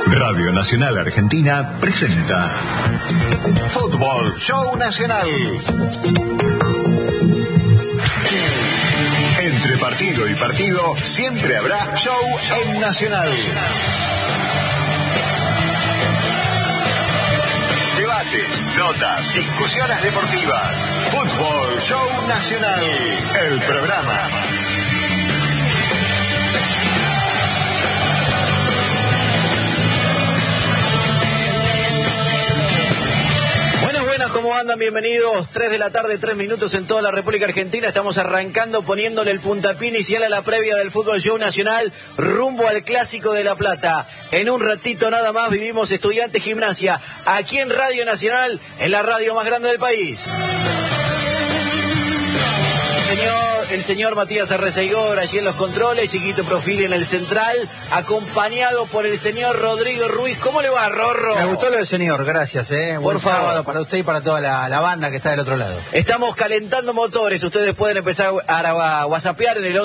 Radio Nacional Argentina presenta Fútbol Show Nacional. Entre partido y partido siempre habrá show en Nacional. Debates, notas, discusiones deportivas. Fútbol Show Nacional, el programa. Buenas, ¿cómo andan? Bienvenidos. 3 de la tarde, 3 minutos en toda la República Argentina. Estamos arrancando, poniéndole el puntapié inicial a la previa del Fútbol Show Nacional, rumbo al Clásico de La Plata. En un ratito nada más vivimos Estudiantes Gimnasia, aquí en Radio Nacional, en la radio más grande del país. El señor Matías Arreceigor allí en los controles, Chiquito Profili en el central, acompañado por el señor Rodrigo Ruiz. ¿Cómo le va, Rorro? Me gustó lo del señor, gracias. Buen sábado para usted y para toda la banda que está del otro lado. Estamos calentando motores, ustedes pueden empezar a whatsappear en el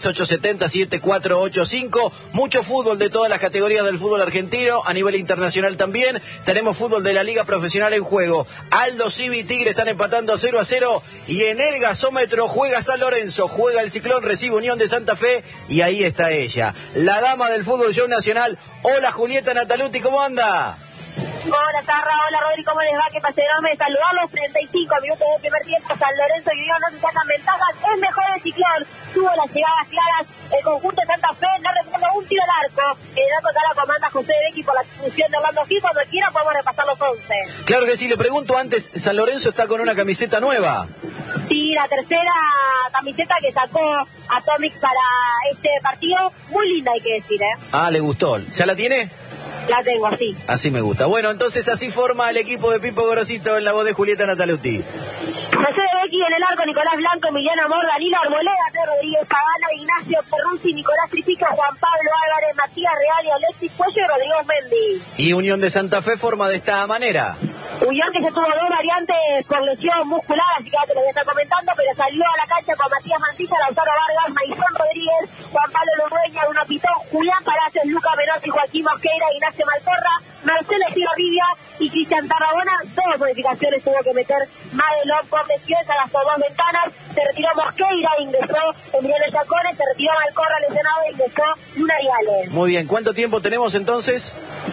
11-3-870-7485. Mucho fútbol de todas las categorías del fútbol argentino, a nivel internacional también. Tenemos fútbol de la Liga Profesional en juego. Aldo Civi y Tigre están empatando 0-0 y en el gasómetro juega San Lorenzo. Juega el Ciclón, recibe Unión de Santa Fe y ahí está ella, la dama del Fútbol Show Nacional. Hola, Julieta Nataluti, ¿cómo anda? Hola, Tarra, hola, Rodri, ¿cómo les va? ¿Qué pasa? Enorme saludarlos. 35 minutos del primer tiempo, San Lorenzo y Unión no se sacan ventajas. Es mejor el Ciclón, tuvo las llegadas claras. El conjunto de Santa Fe no recuerda un tiro al arco. El arco acá la comanda José Becchi por la expulsión de Orlando Gil. Cuando quiera podemos repasar los 11. Claro que sí, le pregunto antes, San Lorenzo está con una camiseta nueva. Sí, la tercera camiseta que sacó Atomic para este partido. Muy linda, hay que decir, Ah, le gustó. ¿Ya la tiene? La tengo, así. Así me gusta. Bueno, entonces así forma el equipo de Pipo Gorosito en la voz de Julieta Nataluti. José Becchi en el arco, Nicolás Blanco, Emiliano Amor, Danilo Arboleda, Rodríguez Pagano, Ignacio Perruzzi, Nicolás Tripica, Juan Pablo Álvarez, Matías Real y Alexis Cuello y Rodrigo Mendy. Y Unión de Santa Fe forma de esta manera. Unión que se tuvo dos variantes por lesión muscular, así que ya te lo voy a estar comentando, pero salió a la cancha con Matías Mantilla, Lautaro Vargas, Maizón Rodríguez, Juan Pablo Ludueña, Bruno Pitón, Julián Palacios, Luca Menotti, Joaquín Mosqueira, Ignacio Malcorra, Marcelo Estigarribia y Cristian Tarragona. Dos modificaciones tuvo que meter Madelón por lesiones a las dos ventanas. Se retiró Mosqueira, ingresó Emiliano Yacones, se retiró Malcorra lesionado e ingresó Luna Riales. Muy bien, ¿cuánto tiempo tenemos entonces?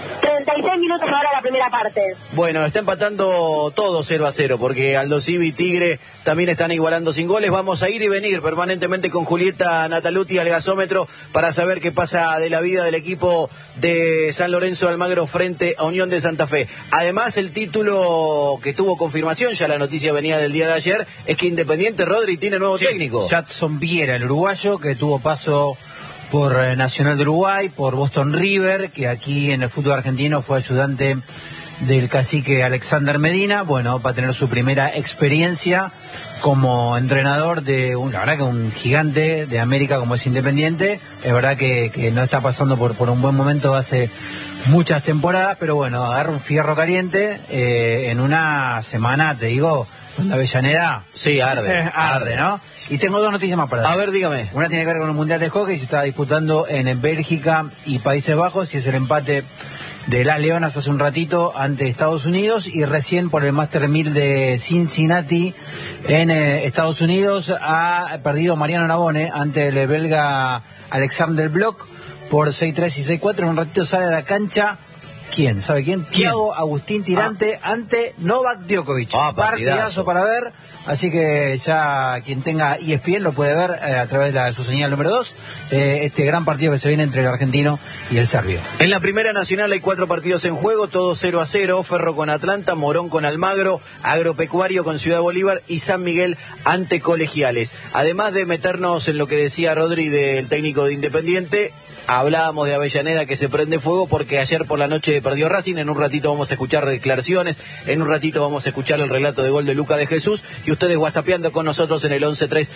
36 minutos ahora la primera parte. Bueno, está empatando todo 0-0, porque Aldo Civi y Tigre también están igualando sin goles. Vamos a ir y venir permanentemente con Julieta Nataluti al gasómetro para saber qué pasa de la vida del equipo de San Lorenzo de Almagro frente a Unión de Santa Fe. Además, el título que tuvo confirmación, ya la noticia venía del día de ayer, es que Independiente, Rodri, tiene nuevo técnico. Jadson Viera, el uruguayo, que tuvo paso por Nacional de Uruguay, por Boston River, que aquí en el fútbol argentino fue ayudante del cacique Alexander Medina. Bueno, va a tener su primera experiencia como entrenador de la verdad que un gigante de América como es Independiente. Es verdad que no está pasando por un buen momento hace muchas temporadas, pero bueno, agarra un fierro caliente en una semana, te digo, donde Avellaneda... Sí, arde, ¿no? Y tengo dos noticias más para dar. A ver, dígame. Una tiene que ver con el Mundial de Hockey, se está disputando en Bélgica y Países Bajos, y es el empate de las Leonas hace un ratito ante Estados Unidos, y recién por el Master 1000 de Cincinnati en Estados Unidos ha perdido Mariano Navone ante el belga Alexander Bloch por 6-3 y 6-4. En un ratito sale a la cancha. ¿Quién? ¿Sabe quién? Thiago Agustín Tirante ante Novak Djokovic. Partidazo para ver. Así que ya quien tenga ESPN lo puede ver a través de su señal número 2. Este gran partido que se viene entre el argentino y el serbio. En la Primera Nacional hay 4 partidos en juego, todos 0-0. Ferro con Atlanta, Morón con Almagro, Agropecuario con Ciudad Bolívar y San Miguel ante Colegiales. Además de meternos en lo que decía Rodri del técnico de Independiente, hablábamos de Avellaneda que se prende fuego porque ayer por la noche perdió Racing. En un ratito vamos a escuchar declaraciones, en un ratito vamos a escuchar el relato de gol de Luca de Jesús, y ustedes whatsappeando con nosotros en el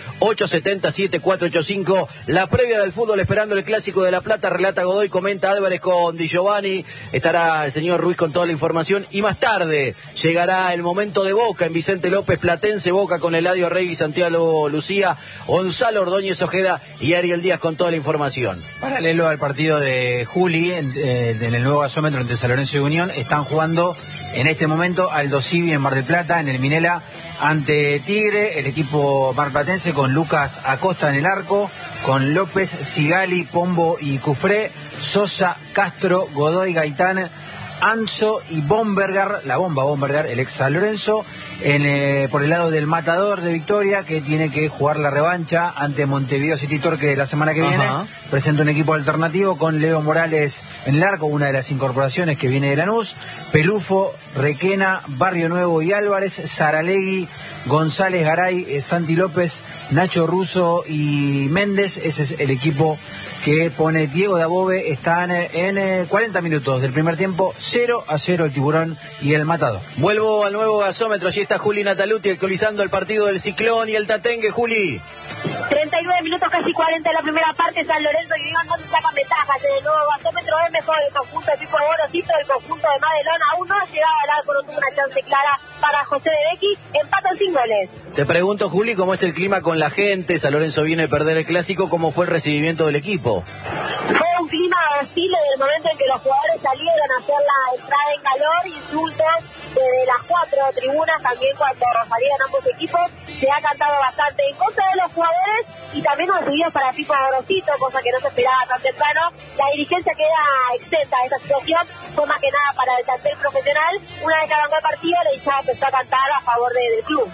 11-3-870-7485. La previa del fútbol esperando el Clásico de La Plata, relata Godoy, comenta Álvarez con Di Giovanni, estará el señor Ruiz con toda la información, y más tarde llegará el momento de Boca en Vicente López, Platense Boca con Eladio Rey y Santiago Lucía, Gonzalo Ordóñez Ojeda y Ariel Díaz con toda la información. Paralelo paralelo al partido de Juli, en el nuevo gasómetro entre San Lorenzo y Unión, están jugando en este momento Aldo Civi en Mar del Plata, en el Minela, ante Tigre, el equipo marplatense con Lucas Acosta en el arco, con López, Sigali, Pombo y Cufré, Sosa, Castro, Godoy, Gaitán, Anzo y Bomberger, la bomba Bomberger, el ex San Lorenzo, por el lado del Matador de Victoria, que tiene que jugar la revancha ante Montevideo City Torque de la semana que viene. Presenta un equipo alternativo con Leo Morales en el arco, una de las incorporaciones que viene de Lanús, Pelufo, Requena, Barrio Nuevo y Álvarez, Saralegui, González, Garay, Santi López, Nacho Russo y Méndez. Ese es el equipo que pone Diego Dabove. Están en 40 minutos del primer tiempo, 0-0 el Tiburón y el Matador. Vuelvo al nuevo gasómetro, allí está Juli Nataluti actualizando el partido del Ciclón y el Tatengue. Juli. 39 minutos, casi 40 en la primera parte. San Lorenzo y Unión no se sacan ventajas. En el nuevo gasómetro es mejor el conjunto de Pipo Borosito, el conjunto de Madelón aún no ha llegado al arco, no tuvo una chance clara para José de Becchi. Empatan sin goles. Te pregunto, Juli, ¿cómo es el clima con la gente? San Lorenzo viene a perder el clásico. ¿Cómo fue el recibimiento del equipo? Fue un clima hostil desde el momento en que los jugadores salieron a hacer la entrada en calor, insultos desde las 4 tribunas, también cuando salieron ambos equipos. Se ha cantado bastante en contra de los jugadores y también unos subidos para Pipo Borosito, cosa que no se esperaba tan temprano. La dirigencia queda exenta de esta situación, fue más que nada para el plantel profesional. Una vez que arrancó el partido, la hinchada empezó a cantar a favor del club.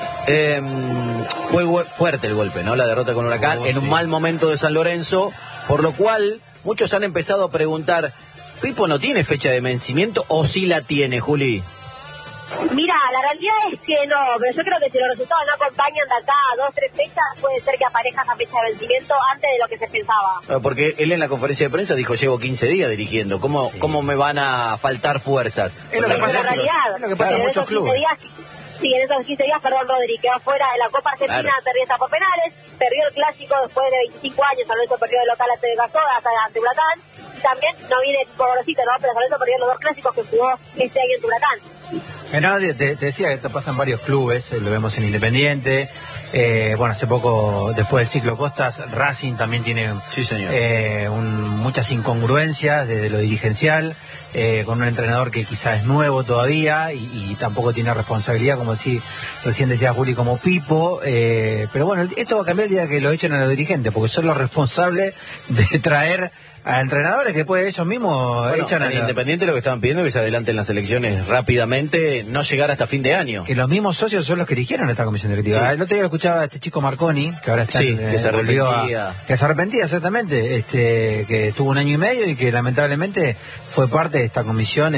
Fue fuerte el golpe, ¿no? La derrota con Huracán en un mal momento de San Lorenzo, por lo cual muchos han empezado a preguntar, ¿Pipo no tiene fecha de vencimiento o sí la tiene, Juli? Mira, la realidad es que no, pero yo creo que si los resultados no acompañan de acá a 2-3 fechas, puede ser que aparezca esa fecha de vencimiento antes de lo que se pensaba. Porque él en la conferencia de prensa dijo, llevo 15 días dirigiendo, ¿cómo me van a faltar fuerzas? Es lo que pasa en muchos clubes. Sí, en esos 15 días, Rodri quedó fuera de la Copa Argentina, perdió esta por penales, perdió el clásico después de 25 años, San Lorenzo perdió de local ante Huracán, y también no viene Pipo Borosito, ¿no? Pero San Lorenzo perdió los dos clásicos que jugó este año en Huracán. Te decía que esto pasa en varios clubes, lo vemos en Independiente, hace poco, después del ciclo Costas, Racing también tiene muchas incongruencias desde lo dirigencial, con un entrenador que quizás es nuevo todavía y tampoco tiene responsabilidad, como recién decía Juli, como Pipo, pero bueno, esto va a cambiar el día que lo echen a los dirigentes, porque son los responsables de traer a entrenadores que después ellos mismos echan a Independiente. Lo que estaban pidiendo es que se adelanten las elecciones rápidamente, no llegar hasta fin de año. Que los mismos socios son los que eligieron esta comisión directiva. El otro día lo escuchaba a este chico Marconi, que ahora está que se arrepentía. Que se arrepentía, exactamente, que estuvo 1 año y medio y que lamentablemente fue parte de esta comisión,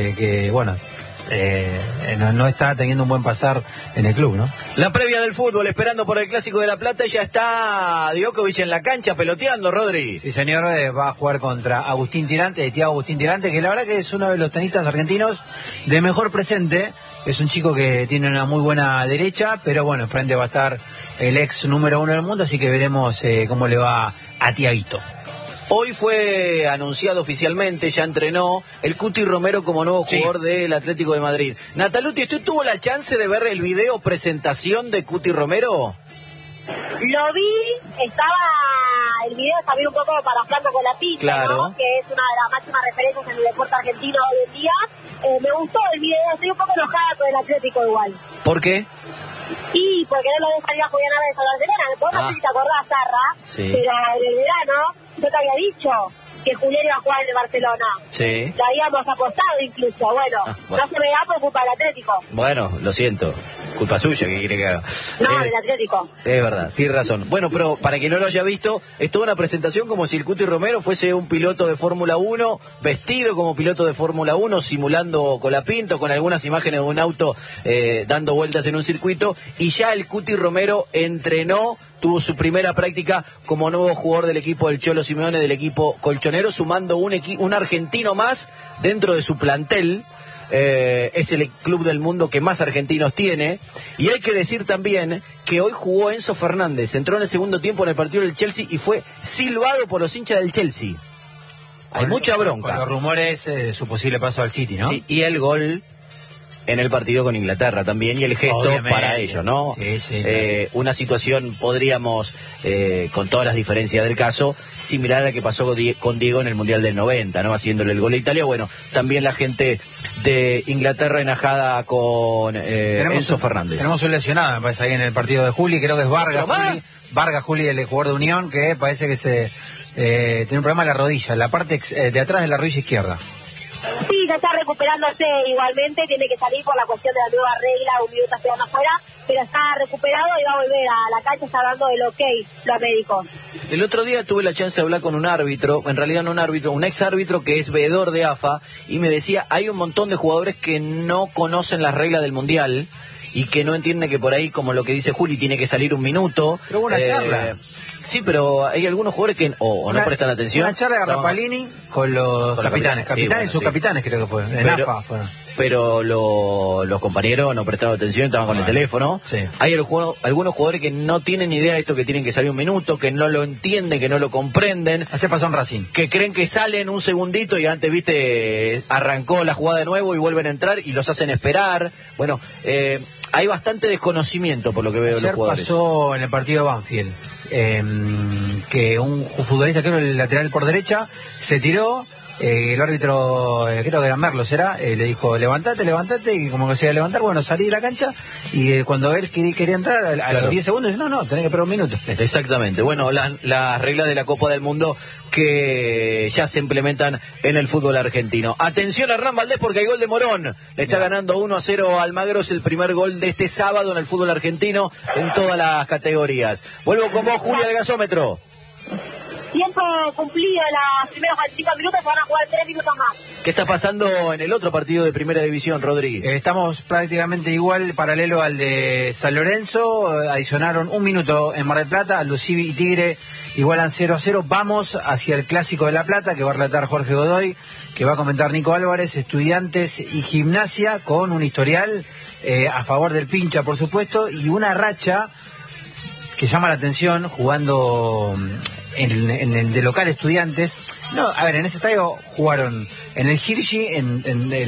no está teniendo un buen pasar en el club, ¿no? La previa del fútbol, esperando por el Clásico de La Plata, ya está Djokovic en la cancha peloteando, Rodri. Sí, señor, va a jugar contra Thiago Agustín Tirante, que la verdad que es uno de los tenistas argentinos de mejor presente. Es un chico que tiene una muy buena derecha, pero bueno, enfrente va a estar el ex número 1 del mundo, así que veremos cómo le va a Tiaguito. Hoy fue anunciado oficialmente, ya entrenó el Cuti Romero como nuevo jugador del Atlético de Madrid. Nataluti, ¿usted tuvo la chance de ver el video presentación de Cuti Romero? Lo vi, el video también un poco para Franco Colapinto, ¿no? Que es una de las máximas referencias en el deporte argentino hoy en día. Me gustó el video, estoy un poco enojada con el Atlético igual. ¿Por qué? Y porque no lo dejan ir a Julián Álvarez a Barcelona. Vos no sé si te acordás, Sarra, pero en el verano yo te había dicho que Julián iba a jugar en el Barcelona. Sí. Lo habíamos apostado incluso. Bueno, no se me da por culpa del Atlético. Bueno, lo siento. Culpa suya, ¿qué quiere que haga? No, del Atlético. Es verdad, tiene razón. Bueno, pero para quien no lo haya visto, es toda una presentación como si el Cuti Romero fuese un piloto de Fórmula 1, vestido como piloto de Fórmula 1, simulando Colapinto, con algunas imágenes de un auto dando vueltas en un circuito, y ya el Cuti Romero entrenó, tuvo su primera práctica como nuevo jugador del equipo del Cholo Simeone, del equipo colchonero, sumando un argentino más dentro de su plantel. Es el club del mundo que más argentinos tiene, y hay que decir también que hoy jugó Enzo Fernández, entró en el segundo tiempo en el partido del Chelsea y fue silbado por los hinchas del Chelsea. Hay mucha bronca. Con los rumores de su posible paso al City, ¿no? Sí, y el gol en el partido con Inglaterra también, y el gesto Obviamente. para ello, ¿no? Sí, Una situación, podríamos, con todas las diferencias del caso, similar a la que pasó con Diego en el Mundial del 90, ¿no? Haciéndole el gol a Italia. Bueno, también la gente de Inglaterra enajada con Enzo Fernández. Tenemos un lesionado, me parece, ahí en el partido de Juli, creo que es Vargas. Vargas Juli, el jugador de Unión, que parece que tiene un problema en la rodilla, en la parte de atrás de la rodilla izquierda. Sí, ya está recuperándose igualmente, tiene que salir por la cuestión de la nueva regla, un minuto quedando afuera, pero está recuperado y va a volver a la cancha, está dando el ok los médicos. El otro día tuve la chance de hablar con un árbitro, en realidad no un árbitro, un ex árbitro que es veedor de AFA, y me decía, hay un montón de jugadores que no conocen las reglas del Mundial y que no entienden que por ahí, como lo que dice Juli, tiene que salir un minuto. Pero hubo una charla. Sí, pero hay algunos jugadores que o no prestan atención. Una charla de Rapalini con los capitanes. Capitanes y subcapitanes, creo que fue. En AFA fue. Pero los compañeros no prestaron atención, estaban con el teléfono. Sí. Hay algunos jugadores que no tienen idea de esto, que tienen que salir un minuto, que no lo entienden, que no lo comprenden. Hace pasar un Racing. Que creen que salen un segundito y antes, viste, arrancó la jugada de nuevo y vuelven a entrar y los hacen esperar. Bueno, hay bastante desconocimiento por lo que veo de los jugadores. Pasó en el partido de Banfield, que un futbolista, creo el lateral por derecha, se tiró. El árbitro, creo que era Merlo, le dijo, levantate, y como que se iba a levantar, bueno, salí de la cancha, y cuando él quería entrar, a los 10 segundos, dice, no, tenés que esperar un minuto. Exactamente. Bueno, las reglas de la Copa del Mundo que ya se implementan en el fútbol argentino. Atención a Hernán Valdés porque hay gol de Morón. Le está ganando 1-0 a Almagro, es el primer gol de este sábado en el fútbol argentino en todas las categorías. Vuelvo con vos, Julia, de Gasómetro. Tiempo cumplido, los primeros 45 minutos, se van a jugar 3 minutos más. ¿Qué está pasando en el otro partido de Primera División, Rodri? Estamos prácticamente igual, paralelo al de San Lorenzo. Adicionaron un minuto en Mar del Plata. Aldo Civi y Tigre igualan 0-0. Vamos hacia el Clásico de La Plata, que va a relatar Jorge Godoy, que va a comentar Nico Álvarez. Estudiantes y Gimnasia, con un historial a favor del Pincha, por supuesto, y una racha que llama la atención, jugando en el de local Estudiantes. No, a ver, en ese estadio jugaron en el Hirschi, en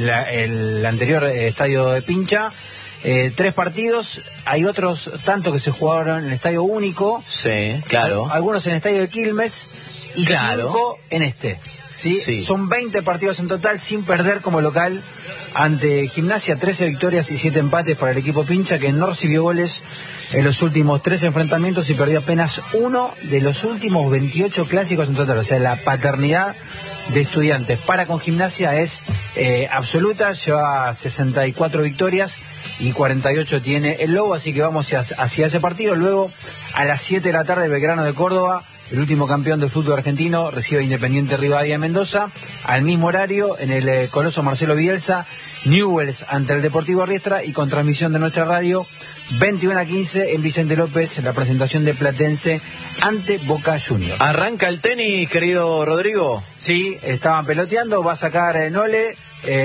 el anterior estadio de Pincha, 3 partidos. Hay otros tantos que se jugaron en el estadio único. Sí, claro. Algunos en el estadio de Quilmes y 5 en este. ¿Sí? Son 20 partidos en total sin perder como local ante Gimnasia. 13 victorias y 7 empates para el equipo Pincha, que no recibió goles en los últimos 3 enfrentamientos y perdió apenas uno de los últimos 28 clásicos en total. O sea, la paternidad de Estudiantes para con Gimnasia es absoluta. Lleva 64 victorias y 48 tiene el Lobo, así que vamos hacia ese partido. Luego, a las 7 de la tarde, Belgrano de Córdoba, el último campeón del fútbol argentino, recibe Independiente Rivadavia Mendoza. Al mismo horario, en el Coloso Marcelo Bielsa, Newell's ante el Deportivo Riestra, y con transmisión de nuestra radio, 21:15 en Vicente López, la presentación de Platense ante Boca Juniors. ¿Arranca el tenis, querido Rodrigo? Sí, estaban peloteando, va a sacar Nole.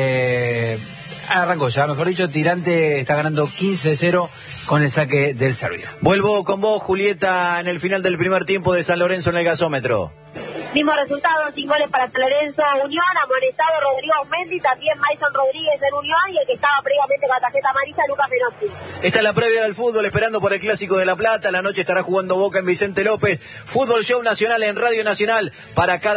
Arrancó ya, mejor dicho. Tirante está ganando 15-0 con el saque del serbio. Vuelvo con vos, Julieta, en el final del primer tiempo de San Lorenzo en el Gasómetro. Mismo resultado, 5 goles para San Lorenzo, Unión, amonestado Rodrigo Mendy, también Mason Rodríguez en Unión, y el que estaba previamente con la tarjeta amarilla, Lucas Menotti. Esta es la previa del fútbol, esperando por el Clásico de La Plata. La noche estará jugando Boca en Vicente López. Fútbol Show Nacional en Radio Nacional para cada